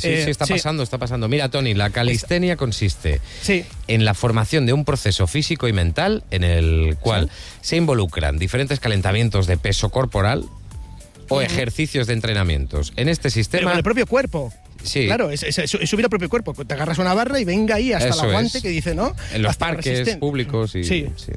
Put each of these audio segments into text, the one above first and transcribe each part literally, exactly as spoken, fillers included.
Sí, eh, sí, está sí. pasando, está pasando. Mira, Tony, la calistenia consiste Sí. en la formación de un proceso físico y mental en el cual ¿Sí? se involucran diferentes calentamientos de peso corporal o ejercicios de entrenamientos. En este Pero sistema... con el propio cuerpo. Sí. Claro, es, es- es subir al propio cuerpo. Te agarras una barra y venga ahí hasta Eso el aguante es. que dice, ¿no? En los Hasta la parques resisten- públicos y... Sí. sí.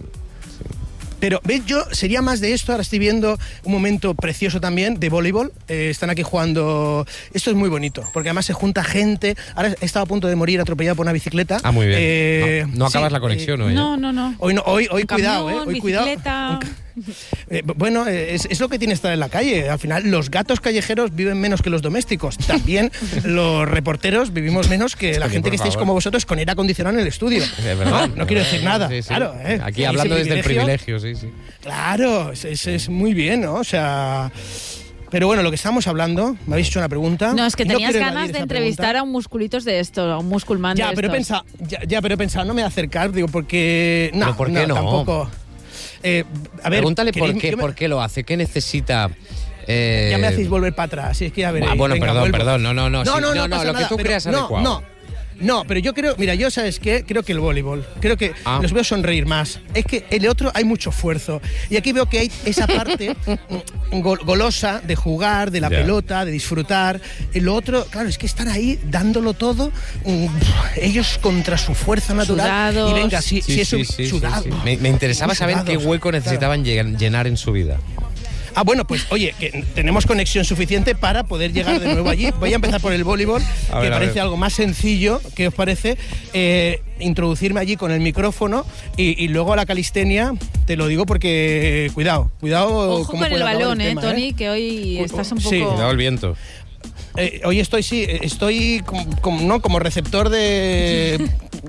Pero, ¿ves? Yo sería más de esto. Ahora estoy viendo un momento precioso también de voleibol. Eh, están aquí jugando. Esto es muy bonito, porque además se junta gente. Ahora he estado a punto de morir atropellado por una bicicleta. Ah, muy bien. Eh, no, no acabas sí, la conexión eh, hoy. ¿eh? No, no, no. Hoy, no, hoy, hoy Un cuidado, camión, ¿eh? Hoy cuidado. bicicleta. Eh, bueno, eh, es, es lo que tiene estar en la calle. Al final, los gatos callejeros viven menos que los domésticos. También los reporteros vivimos menos que la Oye, gente por que estáis favor. como vosotros con aire acondicionado en el estudio. Es verdad. No, no quiero decir nada. Sí, sí. Claro, ¿eh? Aquí Ese hablando desde el privilegio, sí, sí. Claro, es, es, es muy bien, ¿no? O sea... Pero bueno, lo que estamos hablando, me habéis hecho una pregunta. No, es que y tenías quiero ganas evadir de esa entrevistar pregunta. a un musculitos de esto, a un musculman Ya, de pero he estos. pensado, ya, ya, pero he pensado, no me voy a acercar, digo, porque... No, ¿Pero por qué no? tampoco... Eh, a ver, Pregúntale por queréis- qué, yo me- por qué lo hace, qué necesita... eh, Ya me hacéis volver para atrás, si es que ya veréis. Ah, bueno, Venga, perdón, vuelvo. perdón, no, no, no, No, sí, no, no, no, no, pasa lo que nada, tú pero creas no, adecuado. No, no, pero yo creo, mira, yo sabes qué, creo que el voleibol, creo que Ah. los veo sonreír más. Es que el otro hay mucho esfuerzo y aquí veo que hay esa parte mm, gol- golosa de jugar, de la Ya. pelota, de disfrutar. Y lo otro, claro, es que están ahí dándolo todo, mm, ellos contra su fuerza natural. Sudados. Y venga, si, Sí, si es sí, un sí, sí, sudado. sí. Me, me interesaba Muy saber qué sudados, hueco claro. necesitaban llen- llenar en su vida. Ah, bueno, pues oye, que tenemos conexión suficiente para poder llegar de nuevo allí. Voy a empezar por el voleibol, A que ver, a parece ver. algo más sencillo. ¿Qué os parece? Eh, introducirme allí con el micrófono y, y luego a la calistenia, te lo digo porque, cuidado, cuidado. Ojo cómo con el puede acabar balón, eh, tema, Tony, que hoy Uy, estás un sí. poco... Cuidado el viento. Eh, hoy estoy, sí, estoy como, como- ¿no? como receptor de,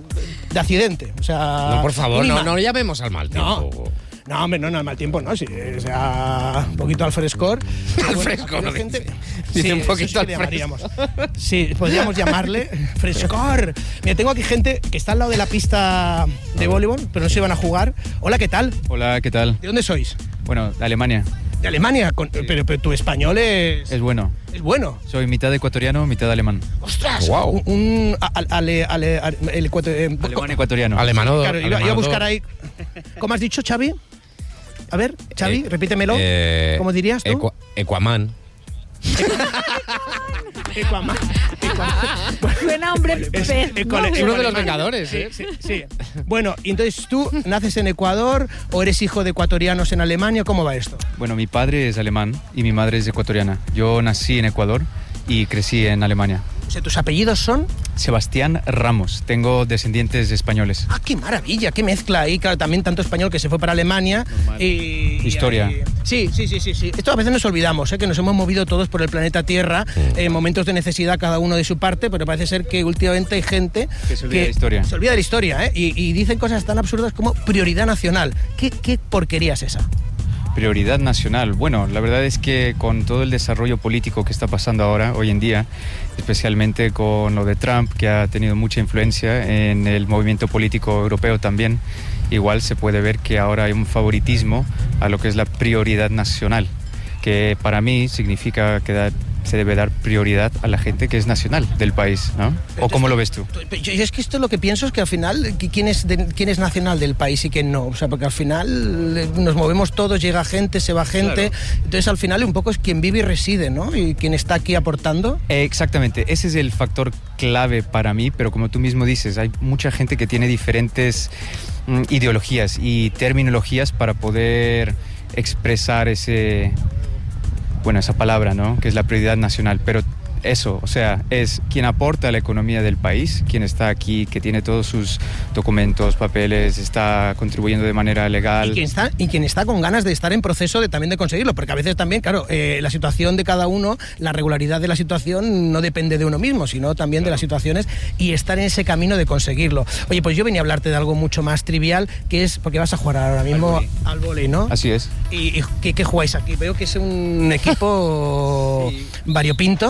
de accidente. O sea, No, por favor, no, mínima. no llamemos al mal No. tiempo. No, hombre, no, no, al mal tiempo, no, sí, o sea, un poquito al frescor. Al Bueno, frescor, hay gente- dice. Sí, Dice un eso poquito sí que al le llamaríamos. Sí, podríamos llamarle frescor. Mira, tengo aquí gente que está al lado de la pista de voleibol, pero no se van a jugar. Hola, ¿qué tal? Hola, ¿qué tal? ¿De dónde sois? Bueno, de Alemania. De Alemania, con- pero, pero tu español es, Es bueno. es bueno. Soy mitad ecuatoriano, mitad alemán. ¡Ostras! Guau. Un, un- a- ale, ale- ale- el ecuator- eh, Alemán ecuatoriano. Alemano. Claro, iba, iba a buscar ahí. ¿Cómo has dicho, Xavi? A ver, Xavi, Eh, repítemelo. eh, ¿Cómo dirías tú? Equa- Equaman. Equaman. Equaman. Suena hombre pez, Es- ¿no? Ecole- Es uno de los Ecualemán. Vengadores, Sí, ¿eh? sí, sí. Bueno, y entonces tú naces en Ecuador o eres hijo de ecuatorianos en Alemania, ¿cómo va esto? Bueno, mi padre es alemán y mi madre es ecuatoriana. Yo nací en Ecuador y crecí en Alemania. O sea, tus apellidos son... Sebastián Ramos. Tengo descendientes españoles. ¡Ah, qué maravilla! ¡Qué mezcla ahí! Claro, también tanto español que se fue para Alemania. Normal. Y, y Historia. ahí- Sí, sí, sí, sí, sí. Esto a veces nos olvidamos, ¿eh? Que nos hemos movido todos por el planeta Tierra en momentos de necesidad, cada uno de su parte, pero parece ser que últimamente hay gente Que se olvida de la historia. Se olvida de la historia, ¿eh? Y, y dicen cosas tan absurdas como prioridad nacional. ¿Qué, qué porquería es esa? Prioridad nacional. Bueno, la verdad es que con todo el desarrollo político que está pasando ahora, hoy en día, especialmente con lo de Trump, que ha tenido mucha influencia en el movimiento político europeo también, igual se puede ver que ahora hay un favoritismo a lo que es la prioridad nacional, que para mí significa que da- se debe dar prioridad a la gente que es nacional del país, ¿no? ¿O cómo lo ves tú? Yo es que esto lo que pienso es que al final, ¿quién es, de- quién es nacional del país y quién no? O sea, porque al final eh, nos movemos todos, llega gente, se va gente. Entonces al final un poco es quien vive y reside, ¿no? Y quien está aquí aportando. Exactamente, ese es el factor clave para mí, pero como tú mismo dices, hay mucha gente que tiene diferentes mm, ideologías y terminologías para poder expresar ese, bueno, esa palabra, ¿no? Que es la prioridad nacional, pero eso, o sea, es quien aporta a la economía del país, quien está aquí, que tiene todos sus documentos, papeles, está contribuyendo de manera legal. Y quien está, y quien está con ganas de estar en proceso de también de conseguirlo, porque a veces también, claro, eh, la situación de cada uno, la regularidad de la situación no depende de uno mismo, sino también de las situaciones y estar en ese camino de conseguirlo. Oye, pues yo venía a hablarte de algo mucho más trivial, que es, porque vas a jugar ahora mismo vóley. al vóley, ¿no? Así es. ¿Y, y qué, qué jugáis aquí? Veo que es un equipo Sí. variopinto.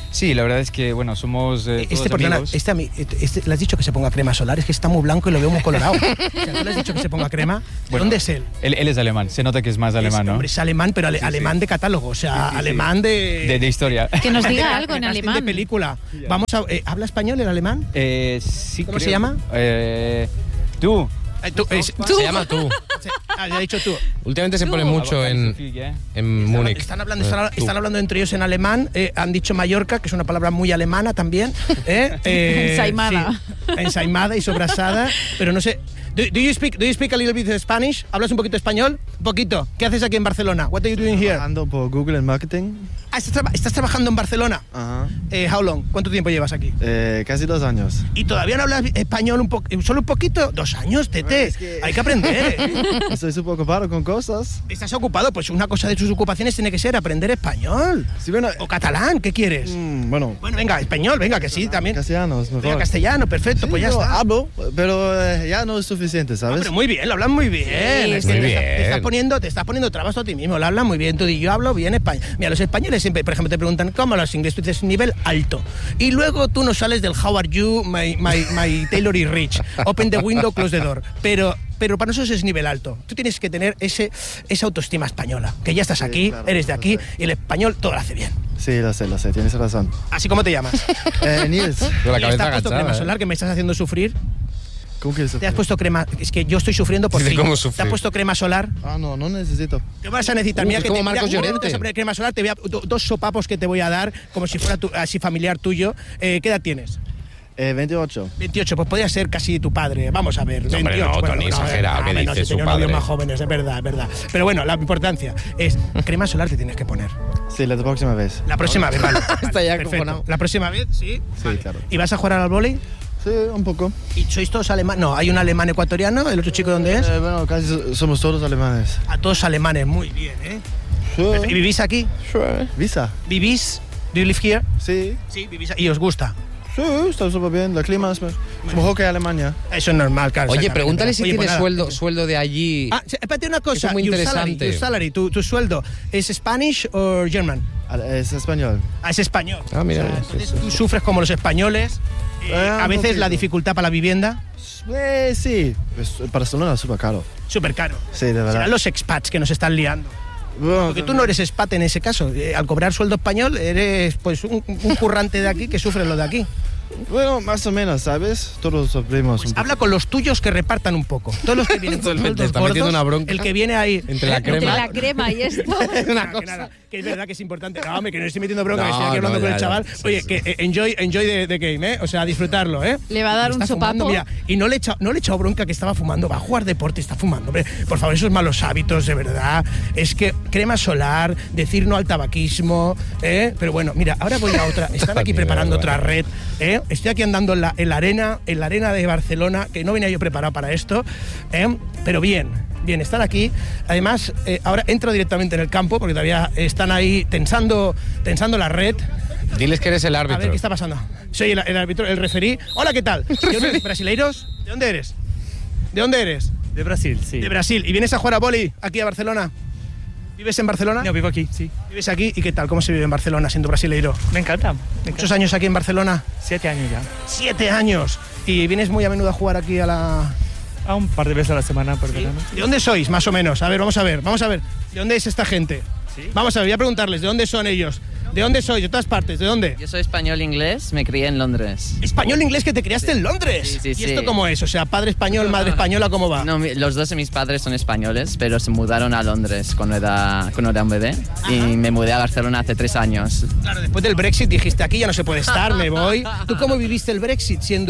Sí, la verdad es que, bueno, somos eh, Este, todos perdona, amigos. este, a mí- este- le has dicho que se ponga crema solar, es que está muy blanco y lo veo muy colorado. O sea, ¿tú le has dicho que se ponga crema? Bueno, ¿Dónde es él? Él, él es alemán, se nota que es más alemán, es, ¿no? hombre, es alemán, pero ale- Sí, sí. alemán de catálogo, o sea, Sí, sí, sí. alemán de... De, de historia. Que nos de- diga de- algo en de casting alemán. de película. Vamos a... eh, ¿Habla español el alemán? Eh, sí, ¿Cómo creo- se llama? Eh, tú. Eh, tú, es- Se llama tú. Sí, ah, ya he dicho tú. Últimamente se pone mucho en, ¿eh? en Múnich. Están hablando, Eh, están, tú. están hablando entre ellos en alemán. eh, han dicho Mallorca, que es una palabra muy alemana también. ¿eh? Eh, Ensaimada. sí, ensaimada y sobrasada. Pero no sé. Do, do you speak, do you speak a little bit of Spanish? ¿Hablas un poquito español? Un poquito. ¿Qué haces aquí en Barcelona? What are you doing here? Trabajando por Google en marketing. Ah, ¿estás, traba- estás trabajando en Barcelona? Ajá. Eh, how long? ¿Cuánto tiempo llevas aquí? Eh, casi dos años. ¿Y todavía no hablas español un poco? ¿Solo un poquito? ¿Dos años, Tete? Es que- Hay que aprender. ¿eh? Estoy súper ocupado con cosas. ¿Estás ocupado? Pues una cosa de tus ocupaciones tiene que ser aprender español. Sí, bueno, O catalán, ¿qué quieres? mm, bueno, Bueno, venga, español, venga, que sí, también. castellano es Venga, mejor. castellano, perfecto, Sí, pues ya yo está. hablo, pero eh, ya no es suficiente, Ah, ¿sabes? pero muy bien, lo hablan muy bien. Es sí. que Muy te, está- bien. te estás poniendo, te estás poniendo trabas tú a ti mismo, lo hablan muy bien. Tú y yo hablo bien español. Mira, los españoles siempre, por ejemplo, te preguntan cómo los ingleses, tú dices nivel alto. Y luego tú no sales del how are you, my, my, my Taylor is rich. Open the window, close the door. Pero, pero para nosotros es nivel alto. Tú tienes que tener ese, esa autoestima española. Que ya estás Sí, aquí, claro, eres de lo aquí sé. y el español todo lo hace bien. Sí, lo sé, lo sé, tienes razón. Así como te llamas. Eh, Nils, Con la Y cabeza está puesto agachada. crema ¿eh? solar que me estás haciendo sufrir. ¿cómo que eso? Te has puesto crema. Es que yo estoy sufriendo por Dice, ti. ¿cómo Te sufrir? has puesto crema solar. Ah, no, no necesito. ¿Qué vas a necesitar? Uf, Mira es que como te, Marcos mira, Llorente. te vas a poner crema solar, te voy a do- dos sopapos que te voy a dar, como si fuera tu- así familiar tuyo. Eh, ¿Qué edad tienes? Eh, veintiocho. veintiocho, pues podría ser casi tu padre. Vamos a ver. No, hombre, veintiocho, no, Tony, bueno, exagerado, eh, ¿qué ah, no, dice si su tenía novios padre? más jóvenes, es verdad, es verdad. Pero bueno, la importancia es crema solar te tienes que poner. Sí, la próxima vez. La próxima vez, vale. Está ya Perfecto. acojonado. La próxima vez, sí. Sí, claro. ¿Y vas a jugar al vóley? Sí, un poco. ¿Y sois todos alemanes? No, hay un alemán ecuatoriano, ¿el otro chico dónde es? Eh, bueno, casi so- somos todos alemanes. A todos alemanes, muy bien, ¿eh? ¿Y Sí. vivís aquí? Visa. ¿Vivís? ¿Do you live here? Sí. Sí, vivís aquí. ¿Y os gusta? Sí, está súper bien. El clima es, me- es mejor que Alemania. Eso es normal, claro. Oye, exactamente. pregúntale si Oye, tiene pues nada. sueldo, sueldo de allí. Ah, sí, espérate una cosa. Eso es muy your interesante. Salary, your salary, tu, tu sueldo, ¿es Spanish o German? Al- Es español. Ah, es español. Ah, mira, O sea, mira, entonces tú sufres como los españoles. eh, Eh, a un veces la poquito. dificultad para la vivienda, Eh, sí. Es- Barcelona es súper caro. súper caro. Sí, de verdad. Serán los expats que nos están liando. Bueno, Porque tú no eres expat en ese caso. Eh, al cobrar sueldo español, eres pues un, un currante de aquí que sufre lo de aquí. Bueno, más o menos, ¿sabes? Todos sufrimos un poco. Habla con los tuyos que repartan un poco. Todos los que vienen con Totalmente, sueldos está metiendo gordos, una bronca. el que viene ahí Entre la ¿eh? crema. Entre la crema y esto. Una cosa. Que, nada, que es verdad que es importante. No, hombre, que no estoy metiendo bronca, No, que estoy aquí hablando no, con ya, el ya. chaval. Sí, Oye, sí. que eh, enjoy, enjoy the, the game, ¿eh? O sea, disfrutarlo, ¿eh? Le va a dar Y un está fumando, sopapo. mira, y no le he echado, no le he echado bronca que estaba fumando. Va a jugar deporte, está fumando. Hombre, por favor, esos malos hábitos, de verdad. Es que crema solar, decir no al tabaquismo, ¿eh? Pero bueno, mira, ahora voy a otra. Están aquí Ni preparando vergüenza. otra red, ¿eh? Estoy aquí andando en la, en la arena, en la arena de Barcelona, que no venía yo preparado para esto, ¿eh? Pero bien. Bien, están aquí. Además, eh, ahora entro directamente en el campo porque todavía están ahí tensando, tensando la red. Diles que eres el A ver árbitro. qué está pasando. Soy el, el árbitro, el referí. Hola, ¿qué tal? ¿De dónde- ¿Brasileiros? ¿De dónde eres? ¿De dónde eres? De Brasil, sí. De Brasil. ¿Y vienes a jugar a vóley aquí a Barcelona? ¿Vives en Barcelona? No, vivo aquí, sí. ¿Vives aquí? ¿Y qué tal? ¿Cómo se vive en Barcelona siendo brasileiro? Me encanta. Me ¿Muchos encanta. años aquí en Barcelona? Siete años ya. ¡Siete años! ¿Y vienes muy a menudo a jugar aquí a la...? A un par de veces a la semana por verano. ¿De dónde sois, más o menos? A ver, vamos a ver, vamos a ver. ¿De dónde es esta gente? Sí. Vamos a ver, voy a preguntarles, ¿de dónde son ellos? ¿De dónde sois? ¿De todas partes? ¿De dónde? Yo soy español inglés, me crié en Londres. Español inglés que te criaste en Londres. Sí, sí, ¿Y sí. esto cómo es? O sea, padre español, madre española, ¿cómo va? No, mi- los dos de mis padres son españoles, pero se mudaron a Londres cuando era, cuando era un bebé. Y me mudé a Barcelona hace tres años. Claro, después del Brexit dijiste, aquí ya no se puede estar, me voy. ¿Tú cómo viviste el Brexit siendo...?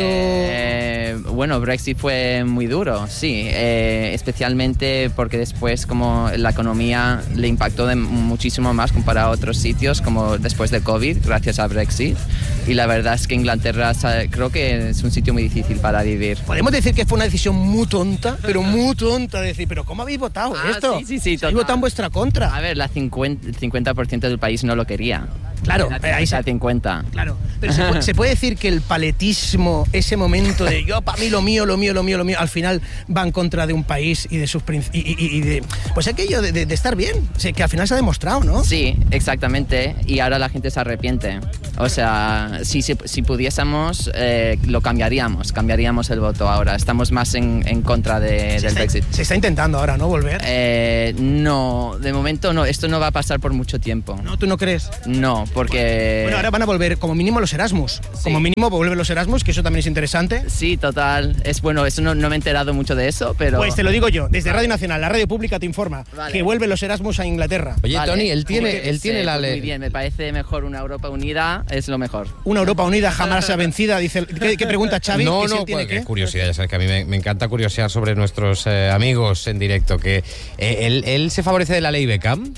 Eh, bueno, Brexit fue muy duro, sí. eh, especialmente porque después como la economía le impactó de muchísimo más comparado a otros sitios, como después de COVID, gracias a Brexit. Y la verdad es que Inglaterra sa- creo que es un sitio muy difícil para vivir. Podemos decir que fue una decisión muy tonta, pero muy tonta de decir, pero ¿cómo habéis votado Ah, esto? sí, sí, sí, Habéis total. votado en vuestra contra. A ver, la cincuenta, el cincuenta por ciento del país no lo quería. Claro, La eh, ahí se, cincuenta. claro. Pero se puede, se puede decir que el paletismo, ese momento de yo, para mí lo mío, lo mío, lo mío, lo mío, al final va en contra de un país y de sus princi- y, y, y de pues aquello de, de, de estar bien, o sea, que al final se ha demostrado, ¿no? Sí, exactamente. Y ahora la gente se arrepiente. O sea, si, si, si pudiésemos, eh, lo cambiaríamos. Cambiaríamos el voto ahora. Estamos más en, en contra de, Se del está, Brexit. se está intentando ahora, ¿no? Volver. Eh, no, de momento no. Esto no va a pasar por mucho tiempo. ¿No? ¿Tú no crees? No, porque... Bueno, ahora van a volver como mínimo los Erasmus. Como mínimo vuelven los Erasmus, que eso también es interesante. Sí, total. Es bueno, eso no, no me he enterado mucho de eso, pero... Pues te lo digo yo, desde Radio Nacional, la radio pública te informa Vale. que vuelven los Erasmus a Inglaterra. Oye, Vale. Tony, él tiene, Porque- él tiene sí, la pues ley. Muy bien, me parece mejor una Europa unida, es lo mejor. Una Europa unida jamás se ha vencida, dice. el- ¿Qué, qué pregunta Xavi? No, ¿Que si no, él tiene pues, qué qué? curiosidad, ya sabes que a mí me, me encanta curiosear sobre nuestros eh, amigos en directo, que eh, él, él se favorece de la ley Beckham.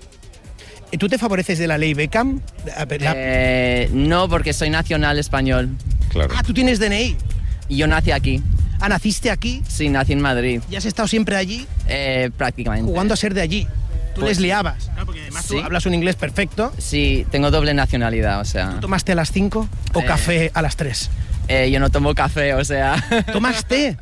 ¿Tú te favoreces de la ley Beckham? A ver, la- Eh, no, porque soy nacional español. Claro. Ah, tú tienes D N I. Y yo nací aquí. Ah, naciste aquí, Sí, nací en Madrid. ya has estado siempre allí, Eh, prácticamente. jugando a ser de allí. Tú Pues- les liabas. Claro, porque además tú sí. hablas un inglés perfecto. Sí, tengo doble nacionalidad, o sea... ¿Tomaste a las cinco o Eh. café a las tres? Eh, yo no tomo café, o sea... ¿Tomas té?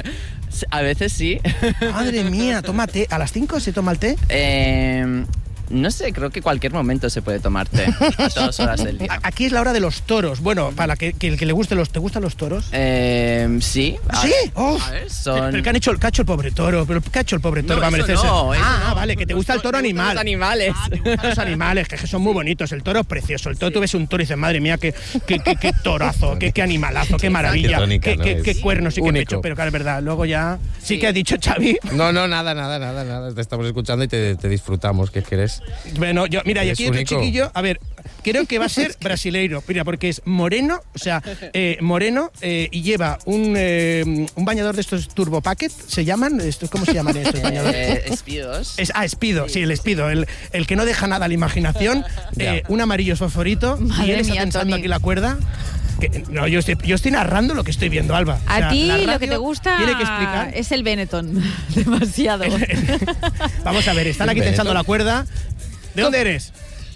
A veces sí. Madre mía, toma té. ¿A las cinco se toma el té? Eh, no sé, creo que cualquier momento se puede tomar té. A todas horas del día. A- Aquí es la hora de los toros. Bueno, para que, que el que le guste los... ¿Te gustan los toros? Eh, sí. A ¿Sí? ver, Oh. a ver, Pero, son... pero ¿qué han hecho el cacho el pobre toro? ¿Pero qué ha hecho el pobre toro No, para eso merecerse? no, eso ah, no. vale, que te gusta el toro Me gustan animal. los animales. Ah, te gustan los animales, que son muy bonitos. El toro es precioso. El toro, tú ves un toro y dices, madre mía, qué, qué, qué, qué torazo, qué, qué animalazo, qué maravilla, Qué tónica, qué, ¿no? qué, Es qué cuernos y qué único. pecho. Pero claro, es verdad, luego ya... Sí, Sí. que ha dicho Xavi. No, no, nada, nada, nada, nada. Te estamos escuchando y te, te disfrutamos, ¿qué quieres? Bueno, yo, mira, y Es aquí hay otro único. chiquillo, a ver, creo que va a ser brasileiro, mira, porque es moreno, o sea, eh, moreno, eh, y lleva un, eh, un bañador de estos Turbo Packet, ¿se llaman? Estos, ¿Cómo se llaman estos bañadores? Eh, espidos. Es, ah, Espido, sí, el Espido, el, el que no deja nada a la imaginación, eh, un amarillo fosforito, y Madre él está mía, tensando Tony. aquí la cuerda. Que- no, yo estoy, yo estoy narrando lo que estoy viendo, Alba. O A sea, ti la lo radio que te gusta Tiene que explicar. es el Benetton. Demasiado. Vamos a ver, están aquí ¿El tensando Benetton? la cuerda. ¿De dónde eres?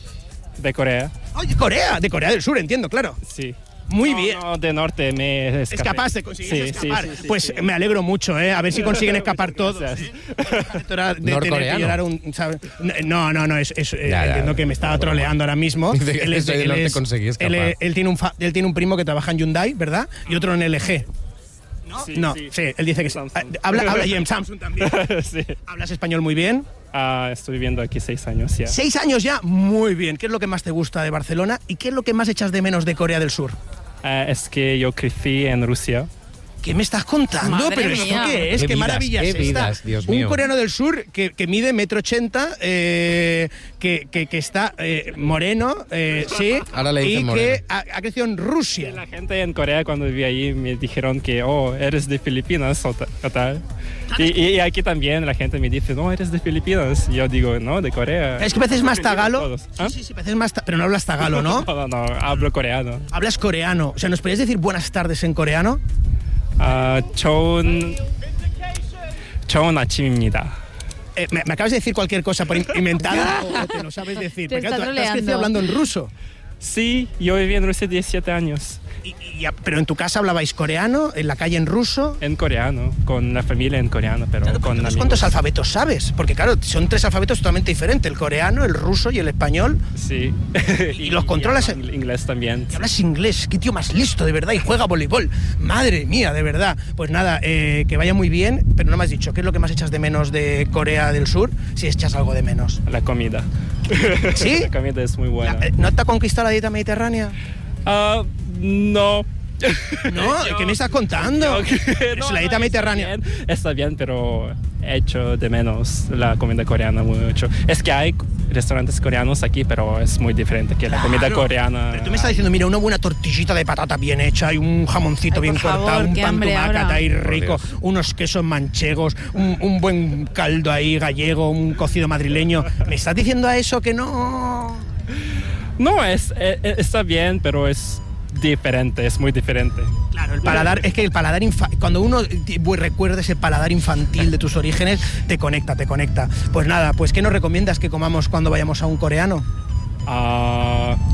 De Corea. Oye, Corea, de Corea del Sur, entiendo, claro. Sí. Muy No, bien. No, de norte me escapé. Escapaste, conseguiste Sí, sí, escapar. sí, sí, pues sí. me alegro mucho, ¿eh? A ver si consiguen escapar todos. Gracias. Esto era de tener que Norcoreano. llorar un, ¿sabes? No, no, no, es, es, eh, Ya, ya, entiendo que me estaba broma. troleando ahora mismo. Dice que es- soy del norte, conseguí escapar. él, él tiene un fa- él tiene un primo que trabaja en Hyundai, ¿verdad? Y otro en L G. Sí, No, sí, sí. él dice que sí. Samsung. Ah, Habla, habla y en Samsung también. Sí. ¿Hablas español muy bien? Ah, estoy viviendo aquí seis años ya. Seis años ya, muy bien. ¿Qué es lo que más te gusta de Barcelona y qué es lo que más echas de menos de Corea del Sur? Ah, es que yo crecí en Rusia. ¿Qué me estás contando? Madre ¿Pero esto mía. qué es? Qué ¿Qué, vidas, maravilla qué es esta? vidas, Dios Un mío. coreano del sur que, que mide metro ochenta, eh, que, que, que está eh, moreno, eh, sí, Ahora le dicen y moreno. que ha, ha crecido en Rusia. La gente en Corea cuando viví allí me dijeron que, oh, eres de Filipinas o ta- o tal. Y, y aquí también la gente me dice, no, eres de Filipinas. Y yo digo, no, de Corea. Es que pareces más tagalo. Todos. ¿Ah? Sí, sí, sí, pareces más ta- pero no hablas tagalo, ¿no? No, no, no, hablo coreano. Hablas coreano. O sea, ¿nos podrías decir buenas tardes en coreano? Ah, 좋은, 좋은 아침입니다. Eh, me, me acabas de decir cualquier cosa por in- inventada o, o te lo sabes decir? Te Porque está tú, tú has troleando. crecido hablando en ruso. Sí, yo viví en Rusia diecisiete años. Y- y ya- pero en tu casa hablabais coreano, en la calle en ruso. En coreano, con la familia en coreano, pero Claro, con entonces, amigos. ¿cuántos alfabetos sabes? Porque claro, son tres alfabetos totalmente diferentes, el coreano, el ruso y el español. Sí. ¿Y los controlas hablo inglés también. Y hablas inglés, qué tío más listo, de verdad, y juega voleibol. Madre mía, de verdad. Pues nada, eh, que vaya muy bien, pero no me has dicho, ¿qué es lo que más echas de menos de Corea del Sur? Si echas algo de menos. La comida. ¿Sí? La comida es muy buena. La- eh, ¿No te ha conquistado la dieta mediterránea? Ah, no. No, Yo- ¿qué me estás contando? Yo- Es no, la dieta no, mediterránea. Está bien, está bien, pero echo de menos la comida coreana mucho. Es que hay restaurantes coreanos aquí, pero es muy diferente que la comida Claro. coreana. Pero tú me estás diciendo, mira, una buena tortillita de patata bien hecha y un jamoncito Ay, bien por favor, cortado, un qué pan hambre tumacat ahora. ahí rico, Dios. unos quesos manchegos, un, un buen caldo ahí gallego, un cocido madrileño. ¿Me estás diciendo a eso que no? No, es, eh, eh, está bien, pero es diferente, es muy diferente. Claro, el paladar, es que el paladar, infa- cuando uno ti- bu- recuerda ese paladar infantil de tus orígenes, te conecta, te conecta. Pues nada, pues ¿qué nos recomiendas que comamos cuando vayamos a un coreano? Ah,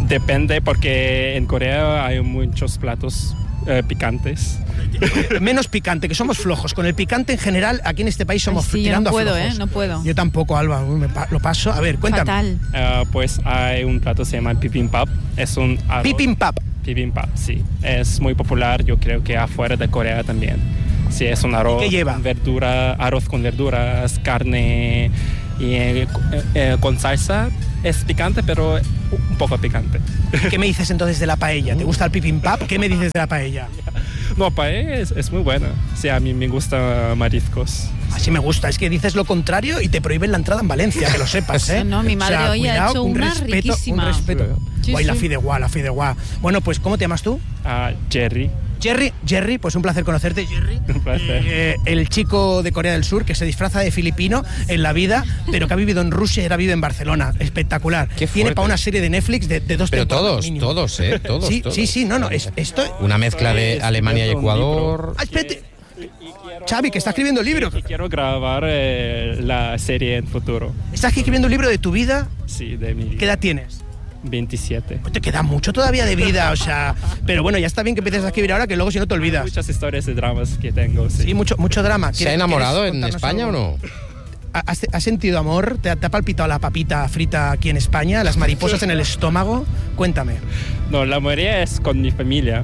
Depende, porque en Corea hay muchos platos eh, picantes. Menos picante, que somos flojos. Con el picante en general, aquí en este país somos Ay, sí, tirando yo no puedo, a flojos. ¿eh? No puedo. Yo tampoco, Alba, me pa- lo paso. A ver, cuéntame. Fatal. Uh, pues hay un plato que se llama bibimbap. Es un arroz. Bibimbap. Bibimbap, sí. Es muy popular, yo creo que afuera de Corea también. Sí, es un arroz ¿Qué lleva? con verdura, arroz con verduras, carne y eh, eh, con salsa. Es picante, pero un poco picante. ¿Qué me dices entonces de la paella? ¿Te gusta el bibimbap? ¿Qué me dices de la paella? No, paella es, es muy buena. Sí, a mí me gustan mariscos. Así me gusta, es que dices lo contrario y te prohíben la entrada en Valencia, que lo sepas, ¿eh? No, mi madre hoy ha cuidado, hecho un una respeto, riquísima. Un respeto. Sí, Guay, la sí. fideuá, la fideuá. Bueno, pues, ¿cómo te llamas tú? Ah, Jerry. Jerry, Jerry, pues un placer conocerte, Jerry. Un placer. Eh, el chico de Corea del Sur que se disfraza de filipino en la vida, pero que ha vivido en Rusia y ahora vive en Barcelona. Espectacular. Qué Tiene fuerte. para una serie de Netflix de, de dos Pero temporadas todos, mínimo. todos, ¿eh? Todos, Sí, todos. sí, sí, no, no, es, esto... Una mezcla de Estoy Alemania y escribiendo un Ecuador. Ah, espérate. Xavi, que está escribiendo un libro. Y quiero grabar eh, la serie en futuro. ¿Estás escribiendo un libro de tu vida? Sí, de mi ¿Qué edad tienes? veintisiete. Pues te queda mucho todavía de vida, o sea... Pero bueno, ya está bien que empieces a escribir ahora, que luego si no te olvidas. Muchas historias de dramas que tengo, sí. Sí, mucho, mucho drama. ¿Se ha enamorado en contarnos España algo? o no? ¿Has, has sentido amor? ¿Te ha, ¿Te ha palpitado la papita frita aquí en España? ¿Las mariposas en el estómago? Cuéntame. No, la mayoría es con mi familia,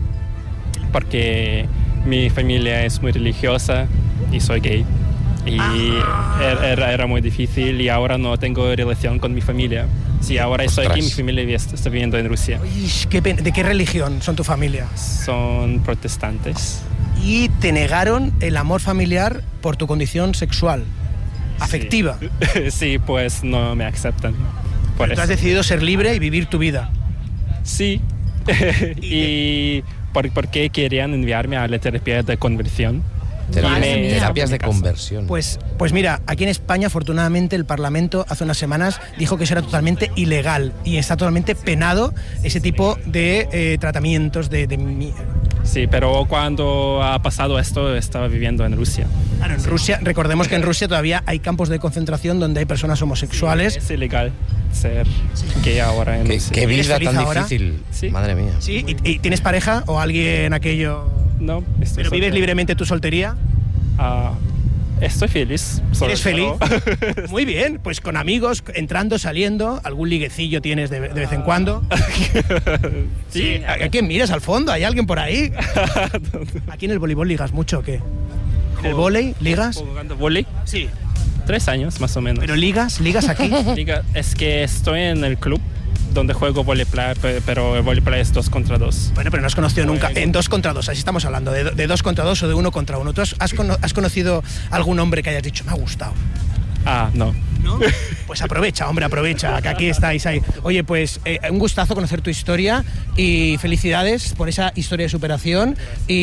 porque mi familia es muy religiosa y soy gay. Y era, era- era muy difícil y ahora no tengo relación con mi familia. Sí, ahora estoy aquí, mi Ostras. familia está está viviendo en Rusia. Ish, qué pena. ¿De qué religión son tu familia? Son protestantes. Y te negaron el amor familiar por tu condición sexual, afectiva. Sí, sí, pues no me aceptan. Por Tú eso. has decidido ser libre y vivir tu vida. Sí. y por, por qué querían enviarme a la terapia de conversión. Terapias, Madre mía. terapias de Mi casa. conversión. Pues, pues mira, aquí en España, afortunadamente, el Parlamento hace unas semanas dijo que eso era totalmente ilegal y está totalmente penado ese tipo de eh, tratamientos de, de mi- Sí, pero cuando ha pasado esto estaba viviendo en Rusia. Claro, en Rusia, recordemos que en Rusia todavía hay campos de concentración donde hay personas homosexuales. Es ilegal ser gay ahora en Qué, Rusia. qué ¿Eres vida feliz tan ahora? difícil. Sí. Madre mía. ¿Sí? ¿Y, y tienes pareja o alguien aquello? No, estoy ¿Pero vives soltero. libremente tu soltería? Ah, estoy feliz. ¿Eres feliz? soltero. Muy bien, pues con amigos, entrando, saliendo, algún liguecillo tienes de, de vez en cuando. Sí. ¿A, a quién miras al fondo? ¿Hay alguien por ahí? ¿Aquí en el voleibol ligas mucho o qué? ¿En el volei ligas? ¿Jugando vóley? Sí. Tres años más o menos. ¿Pero ligas? ¿Ligas aquí? Diga, es que estoy en el club donde juego voleiplay, pe- pero el voleiplay es dos contra dos. Bueno, pero no has conocido nunca. En dos contra dos, así estamos hablando, de, do- de dos contra dos o de uno contra uno. ¿Tú has, has cono- has conocido algún hombre que hayas dicho, me ha gustado? Ah, no. ¿No? Pues aprovecha, hombre, aprovecha, que aquí estáis ahí. Oye, pues eh, un gustazo conocer tu historia y felicidades por esa historia de superación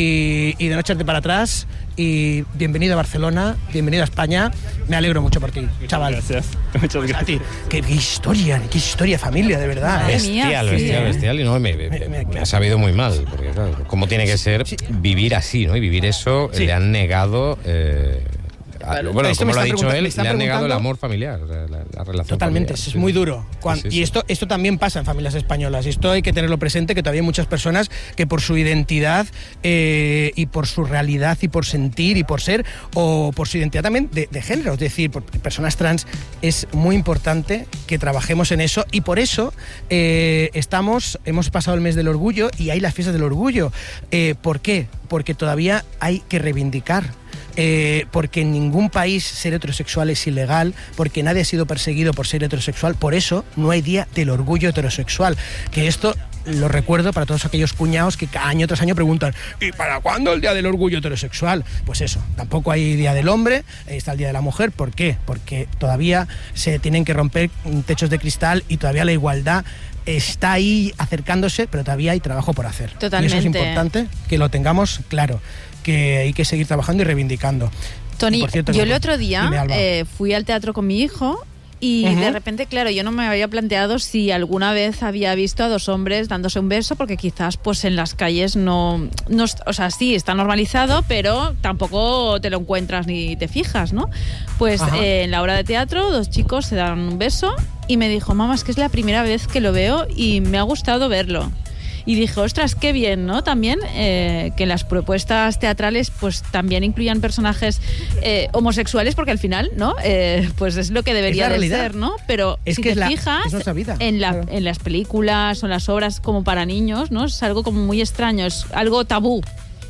y, y de no echarte para atrás. Y bienvenido a Barcelona, bienvenido a España. Me alegro mucho por ti, chaval. Gracias. Muchas A gracias. ti. Qué, qué historia, qué historia, familia, de verdad. Madre ¿eh? mía, Bestial, sí, bestial, ¿eh? bestial. Y no, me, me- Me- me- me ha sabido muy mal. Porque, claro, cómo tiene que ser vivir así, ¿no? Y vivir eso, Sí. le han negado. eh, a- Claro. bueno, Esto como me lo ha está dicho pregunta- él, me está le han negado el preguntando- amor familiar, o sea, la, la relación Totalmente, familiar. es Sí, muy sí. duro. Cuan- Sí, sí, y sí. esto, esto también pasa en familias españolas. Y esto hay que tenerlo presente, que todavía hay muchas personas que por su identidad eh, y por su realidad y por sentir y por ser, o por su identidad también de, de género, es decir, por personas trans, es muy importante que trabajemos en eso. Y por eso eh, estamos, hemos pasado el mes del orgullo y hay las fiestas del orgullo. Eh, ¿Por qué? Porque todavía hay que reivindicar. Eh, porque en ningún país ser heterosexual es ilegal, porque nadie ha sido perseguido por ser heterosexual, por eso no hay día del orgullo heterosexual. Que esto lo recuerdo para todos aquellos cuñados que año tras año preguntan ¿y para cuándo el día del orgullo heterosexual? Pues eso, tampoco hay día del hombre, está el día de la mujer. ¿Por qué? Porque todavía se tienen que romper techos de cristal y todavía la igualdad está ahí acercándose, pero todavía hay trabajo por hacer. Totalmente. Y eso es importante que lo tengamos claro, que hay que seguir trabajando y reivindicando. Tony, Y por cierto, yo que- el otro día Dime, Alba. eh, fui al teatro con mi hijo y Ujú. de repente, claro, yo no me había planteado si alguna vez había visto a dos hombres dándose un beso, porque quizás pues en las calles no, no, o sea, sí, está normalizado, pero tampoco te lo encuentras ni te fijas, ¿no? Pues Ajá. eh, en la obra de teatro dos chicos se dan un beso y me dijo, mamá, es que es la primera vez que lo veo y me ha gustado verlo. Y dije, ostras, qué bien, ¿no? También eh, que las propuestas teatrales pues también incluyan personajes eh, homosexuales, porque al final, ¿no? Eh, pues es lo que debería de ser, ¿no? Pero es si que te es la, fijas, es nuestra vida. En, la, Claro. en las películas o en las obras como para niños, ¿no? Es algo como muy extraño, es algo tabú.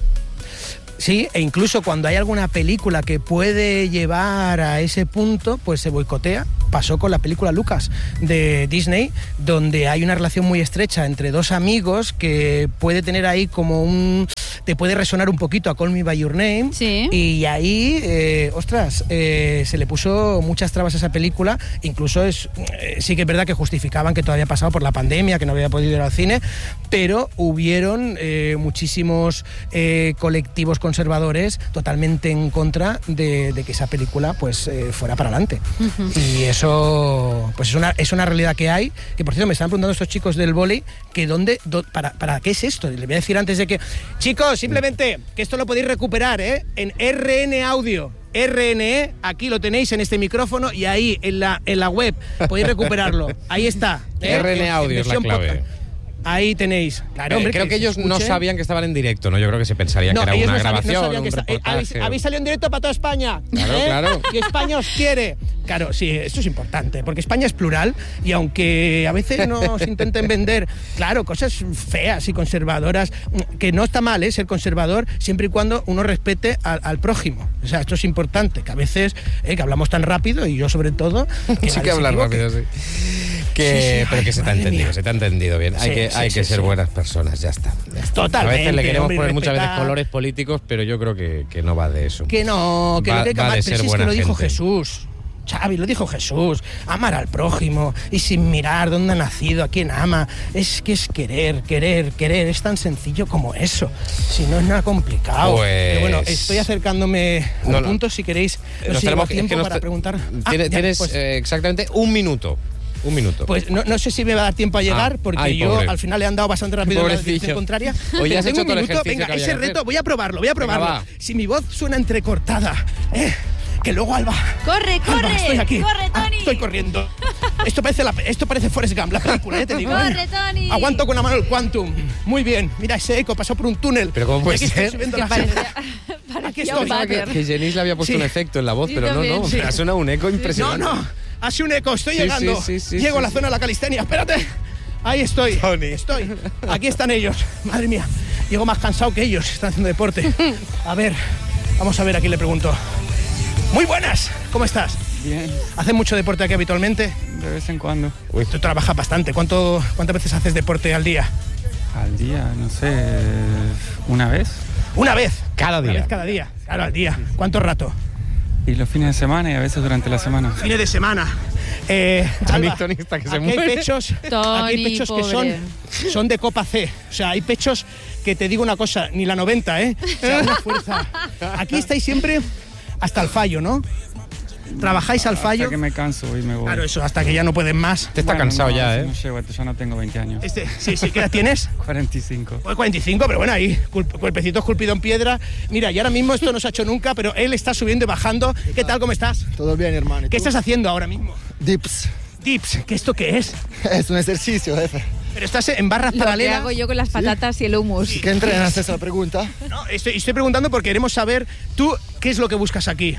Sí, e incluso cuando hay alguna película que puede llevar a ese punto, pues se boicotea. Pasó con la película Lucas de Disney, donde hay una relación muy estrecha entre dos amigos que puede tener ahí como un... te puede resonar un poquito a Call Me By Your Name. Sí. Y ahí, eh, ostras, eh, se le puso muchas trabas a esa película. Incluso es eh, sí que es verdad que justificaban que todo había pasado por la pandemia, que no había podido ir al cine, pero hubieron eh, muchísimos eh, colectivos conservadores totalmente en contra de, de que esa película pues eh, fuera para adelante. Uh-huh. Y eso pues es una, es una realidad que hay, que por cierto me están preguntando estos chicos del vóley que dónde, do, para, para qué es esto. Les voy a decir antes de que, chicos, simplemente que esto lo podéis recuperar ¿eh? en R N Audio. R N E, aquí lo tenéis en este micrófono y ahí en la, en la web podéis recuperarlo. Ahí está. ¿eh? R N E Audio es la clave. Podcast. Ahí tenéis. Claro, hombre, eh, creo que, que ellos escuche. no sabían que estaban en directo, ¿no? Yo creo que se pensarían no, que era una no grabación, sabían, no sabían un que reportaje. Habéis, habéis salido en directo para toda España. Claro, ¿eh? claro. Y España os quiere. Claro, sí, esto es importante, porque España es plural y aunque a veces nos intenten vender, claro, cosas feas y conservadoras, que no está mal, ¿eh? Ser conservador, siempre y cuando uno respete al, al prójimo. O sea, esto es importante, que a veces, ¿eh? que hablamos tan rápido, y yo sobre todo... Que sí que hablas rápido, sí. Que, sí, sí, pero ay, que se te ha entendido, mía. se te ha entendido bien. Sí, hay que, sí, hay sí, que ser sí. buenas personas, ya está. Ya está. Totalmente. A veces le queremos hombre, poner muchas veces respetar. colores políticos, pero yo creo que, que no va de eso. Que no, que va, lo que hay que va amar, de pero ser si es que buena lo dijo gente. Jesús. Xavi, lo dijo Jesús, amar al prójimo y sin mirar dónde ha nacido, a quién ama. Es que es querer, querer, querer, es tan sencillo como eso. Si no es nada complicado. Pues... Pero bueno, estoy acercándome a No, un no. punto, si queréis. No Nos sé, tenemos llevo tiempo que nos para te- preguntar. Ah, Tienes, ya, tienes, pues, eh, exactamente un minuto. Un minuto. pues no, no sé si me va a dar tiempo a llegar, Ah, porque ay, yo pobre. al final le han dado bastante rápido en la Pobrecillo. dirección contraria. Hoy ya Pero has tengo hecho un todo el minuto. ejercicio Venga, que había ese que hacer. reto, voy a probarlo, voy a probarlo. va. Si mi voz suena entrecortada, eh, que luego Alba... ¡Corre, Alba, corre! estoy aquí. ¡Corre, Ah, Tony! estoy corriendo. Esto parece, la, esto parece Forrest Gump, la película, ¿eh? Te digo. ¡Corre, Tony! Aguanto con la mano el Quantum. Muy bien. Mira ese eco, pasó por un túnel. Pero ¿cómo puede Aquí estoy ser? subiendo Que la parecía, Aquí parecía estoy. un váter. que Jenis le había puesto Sí. un efecto en la voz, Sí, pero no, también. no. Sí. Ha sonado un eco No, impresionante. no. Hace un eco, estoy Sí, llegando. sí, sí, sí, Llego sí, a la sí. zona de la calistenia. Espérate. Ahí estoy. Tony. Estoy. Aquí están ellos. Madre mía. Llego más cansado que ellos. Están haciendo deporte. A ver. Vamos a ver a quién le pregunto. Muy buenas. ¿Cómo estás? Bien, ¿Haces mucho deporte aquí habitualmente? de vez en cuando. Uy. Tú trabajas bastante. ¿Cuánto, ¿Cuántas veces haces deporte al día? Al día, no sé, una vez. Una vez. Cada Una día. vez cada día. Claro, al día. ¿Cuánto rato? Y los fines de semana y a veces durante la semana. Fines de semana. Eh, Tony, Alba, Tony está que se aquí hay muere. pechos, Tony, aquí hay pechos que son, pobre. son de copa C. O sea, hay pechos que te digo una cosa, ni la noventa, ¿eh? O sea, una fuerza. Aquí estáis siempre hasta el fallo, ¿no? Trabajáis al fallo. Hasta que me canso y me voy. Claro, eso, hasta que ya no pueden más. Te está Bueno, cansado no, ya, eso ¿eh? No llego, ya no tengo veinte años. Este, sí, sí, ¿qué edad tienes? cuarenta y cinco. Pues cuarenta y cinco, pero bueno, ahí, culp- cuerpecito esculpido en piedra. Mira, y ahora mismo esto no se ha hecho nunca, pero él está subiendo y bajando. ¿Qué tal, cómo estás? Todo bien, hermano. ¿Y ¿Qué tú? estás haciendo ahora mismo? Dips. Dips, ¿qué esto qué es? Es un ejercicio, jefe. Pero estás en barras Lo que paralelas. hago yo con las patatas y el hummus. ¿Qué entrenas? Esa es la pregunta. No, estoy, estoy preguntando porque queremos saber tú qué es lo que buscas aquí.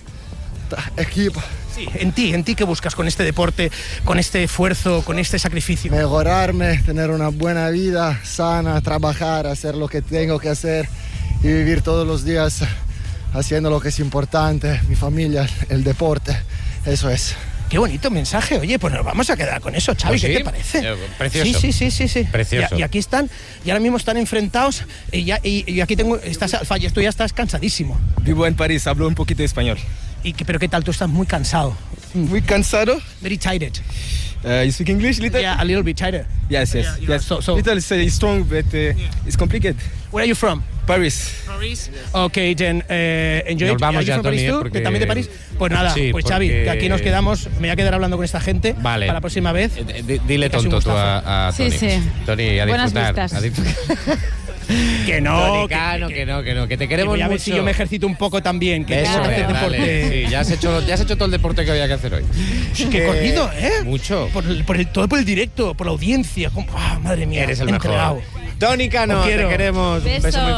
Ta- Equipo. Sí, en ti, en ti qué buscas con este deporte, con este esfuerzo, con este sacrificio. Mejorarme, tener una buena vida sana, trabajar, hacer lo que tengo que hacer y vivir todos los días haciendo lo que es importante, mi familia, el deporte. Eso es. Qué bonito mensaje. Oye, pues nos vamos a quedar con eso, Xavi. Pues ¿Qué sí, te parece? eh, precioso. Sí, sí, sí, sí, sí. Precioso. Y, y aquí están, y ahora mismo están enfrentados. Y, ya, y, y aquí tengo, estás al fallo, tú ya estás cansadísimo. Vivo en París, hablo un poquito de español. Y, que- pero ¿qué tal? Tú estás muy cansado. Muy cansado. Very tired. Uh, you speak English, little? Yeah, a little bit tired. Yes, yes, Yeah, you are yes. so- so- Little say strong, but uh, it's complicated. Where are you from? Paris. Paris. Ok, then eh, enjoy. Nos vamos Are you ya, from Paris Tony, tú? ¿eh? Porque- ¿Que ¿También de París? Pues nada, Sí, pues Xavi, porque- que aquí nos quedamos. Me voy a quedar hablando con esta gente Vale. para la próxima vez. Eh, di- Dile Casi un tonto tú gustazo. a, a Sí, Tony. sí. Tony, a Buenas disfrutar. vistas. A disfrutar. Que no, Tony que- Cano, que- que no, que no, que te Que queremos voy a ver mucho. si yo me ejercito un poco también, que Eso tengo que es, hacer dale. deporte. Sí, ya has hecho, ya has hecho todo el deporte que había que hacer hoy. Qué Eh, corrido, ¿eh? Mucho. Por el, por el- todo por el directo, por la audiencia. como- ah, madre mía. Eres el entregado. mejor. Tony Cano, Os te quiero. queremos. Un Beso. beso muy